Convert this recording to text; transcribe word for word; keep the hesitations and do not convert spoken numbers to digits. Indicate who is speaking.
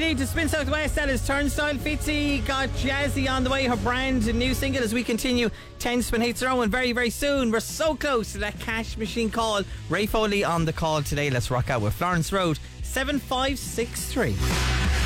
Speaker 1: need to Spin Southwest. That is Turnstile. Fitzy got Jazzy on the way, her brand new single, as we continue ten spin hits their own. And very, very soon, we're so close to that cash machine call. Ray Foley on the call today. Let's rock out with Florence Road, seven five six three.